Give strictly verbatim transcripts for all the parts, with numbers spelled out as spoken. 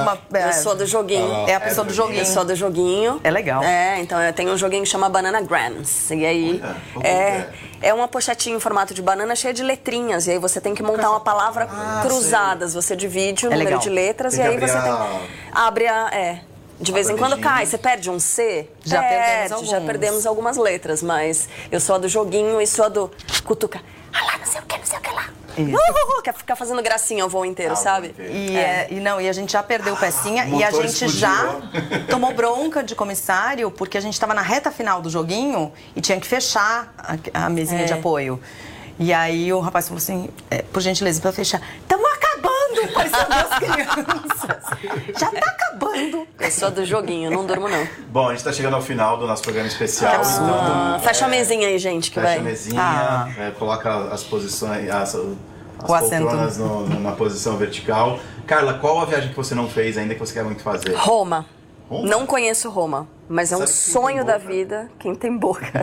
uma... É, eu sou do joguinho. É a pessoa do joguinho. Eu sou do joguinho. É legal. É, então eu tenho um joguinho que chama Banana Grams. E aí Olha, é, é uma pochetinha em formato de banana cheia de letrinhas. E aí você tem que montar uma palavra ah, cruzadas. Você divide o é número legal. de letras Tem e aí que você abrir tem. a... Abre a. É. De vez em quando bandejinha. cai, você perde um C? Já perde, perdemos já alguns. perdemos algumas letras, mas eu sou a do joguinho e sou a do cutuca. Ah lá, não sei o que, não sei o que lá. Isso. Uh, uh, uh, quer ficar fazendo gracinha o voo inteiro, Ah, sabe? o voo E, é, e não, e a gente já perdeu pecinha o e a motor gente explodiu. já tomou bronca de comissário porque a gente estava na reta final do joguinho e tinha que fechar a, a mesinha É. de apoio. E aí o rapaz falou assim, é, por gentileza, para fechar, estamos acabando, parecendo duas crianças. Já tá acabando. Eu sou a do joguinho, não durmo não. Bom, a gente tá chegando ao final do nosso programa especial. Ah, então, fecha é, a mesinha aí, gente, que Fecha vai. a mesinha, Ah. é, coloca as posições, as, as O assento. poltronas no, numa posição vertical. Carla, qual a viagem que você não fez ainda que você quer muito fazer? Roma. Roma? Não conheço Roma, mas é um Sabe quem sonho tem da boca? vida. Quem tem boca.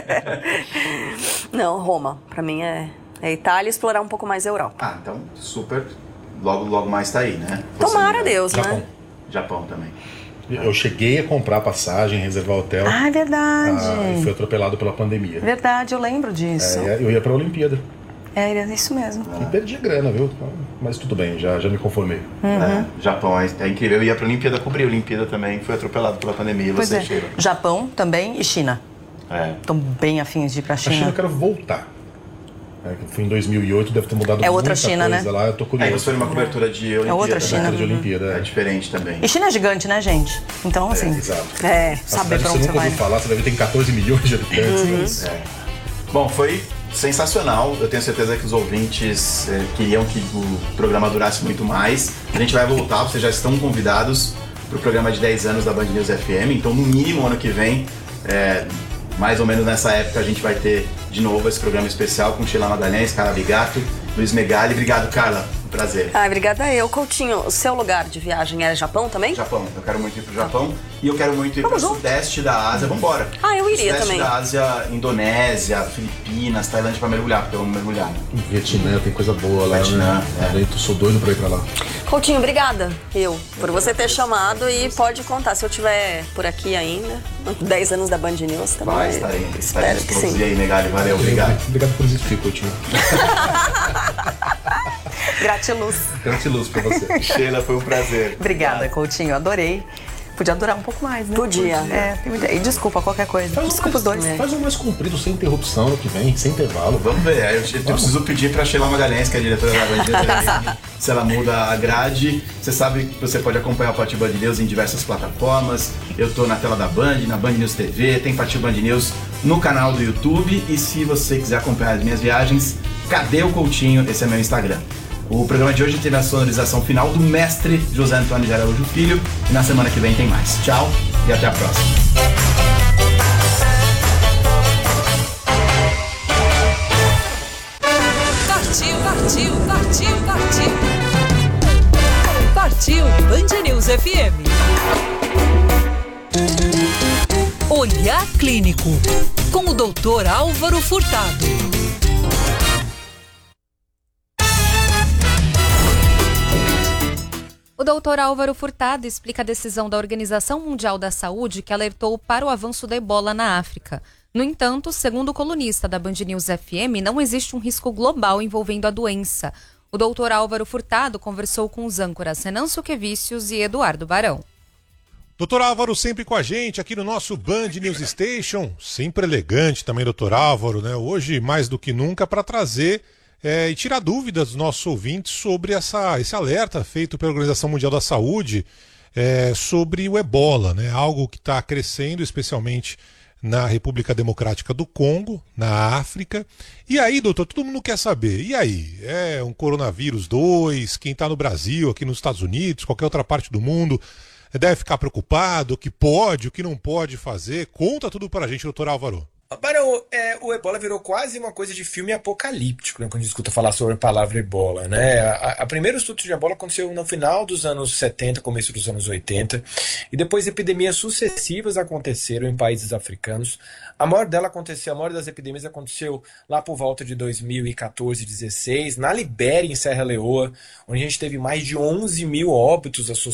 Não, Roma. Pra mim é, é Itália e explorar um pouco mais a Europa. Ah, então super. Logo, logo mais tá aí, né? Tomara Você- Deus, Japão. né? Japão também. Eu cheguei a comprar passagem, reservar hotel. Ah, é verdade. ah, e fui atropelado pela pandemia. Verdade, eu lembro disso. É, eu ia pra Olimpíada. É, é isso mesmo. E perdi a grana, viu? Mas tudo bem, já, já me conformei. É, Japão é, é incrível. Eu ia pra Olimpíada, cobri a Olimpíada também, fui atropelado pela pandemia. E Pois você, é. Sheila? Japão também e China. É. Estão bem afins de ir pra A China China. eu quero voltar. É, que eu fui em dois mil e oito, deve ter mudado É outra muita China, coisa né? lá. Eu tô curioso. Aí você foi numa cobertura de Olimpíada. outra né? China. Cobertura de Olimpíada. É É, diferente também. E China é gigante, né, gente? Então, assim, é, exato. é, A saber cidade pra que onde você você nunca vai. ouviu falar, você deve ter catorze milhões de habitantes. É. Bom, foi sensacional. Eu tenho certeza que os ouvintes eh, queriam que o programa durasse muito mais. A gente vai voltar, vocês já estão convidados para o programa de dez anos da Band News F M. Então, no mínimo, ano que vem, eh, mais ou menos nessa época, a gente vai ter de novo esse programa especial com Sheila Magalhães, Carla Bigato, Luiz Megali. Obrigado, Carla. Um prazer. Ah, obrigada eu. Coutinho, o seu lugar de viagem é Japão também? Japão. Eu quero muito ir pro Japão e eu quero muito ir pro junto. sudeste da Ásia. Vambora. Ah, eu iria sudeste também. da Ásia, Indonésia, Filipinas, Tailândia pra mergulhar, porque eu amo mergulhar. Né? Vietnã tem coisa boa lá, Vietnã, né? é. Eu sou doido pra ir pra lá. Coutinho, obrigada, eu, por você ter chamado e pode contar, se eu estiver por aqui ainda, dez anos da Band News também. Vai, estarei. Espero estarei que todos. sim. E aí, Megali, valeu, obrigado. Obrigado por existir, Coutinho. Gratiluz. Gratiluz pra você. Sheila, foi um prazer. Obrigada, Coutinho. Adorei. Podia durar um pouco mais, né? Podia. É, tem muita- e desculpa qualquer coisa. Faz um Desculpa os mais- dois. Faz um mais comprido, sem interrupção no que vem, sem intervalo. Vamos ver, aí eu, eu preciso pedir pra Sheila Magalhães, que é a diretora da Band News, se ela muda a grade. Você sabe que você pode acompanhar o Pátio Band News em diversas plataformas. Eu tô na tela da Band, na Band News T V, tem Pátio Band News no canal do YouTube. E se você quiser acompanhar as minhas viagens, Cadê o Coutinho? Esse é meu Instagram. O programa de hoje teve a sonorização final do mestre José Antônio de Araújo Filho. E na semana que vem tem mais. Tchau e até a próxima. Partiu, partiu, partiu, partiu. Partiu Band News F M. Olhar Clínico, com o doutor Álvaro Furtado. O doutor Álvaro Furtado explica a decisão da Organização Mundial da Saúde que alertou para o avanço da ebola na África. No entanto, segundo o colunista da Band News F M, não existe um risco global envolvendo a doença. O doutor Álvaro Furtado conversou com os âncoras Renâncio Quevicius e Eduardo Barão. Doutor Álvaro sempre com a gente aqui no nosso Band News Station, sempre elegante também, doutor Álvaro, né? Hoje mais do que nunca para trazer é, e tirar dúvidas dos nossos ouvintes sobre essa, esse alerta feito pela Organização Mundial da Saúde é, sobre o ebola, né? Algo que está crescendo especialmente na República Democrática do Congo, na África. E aí, doutor, todo mundo quer saber, e aí? É um coronavírus dois, quem está no Brasil, aqui nos Estados Unidos, qualquer outra parte do mundo, deve ficar preocupado, o que pode, o que não pode fazer? Conta tudo para a gente, doutor Álvaro. Barão, é, o ebola virou quase uma coisa de filme apocalíptico, né, quando a gente escuta falar sobre a palavra ebola, né? A, a primeiro estudo de ebola aconteceu no final dos anos setenta, começo dos anos oitenta, e depois epidemias sucessivas aconteceram em países africanos. A maior dela aconteceu, a maior das epidemias aconteceu lá por volta de dois mil e quatorze, dezesseis, na Libéria, em Serra Leoa, onde a gente teve mais de onze mil óbitos associados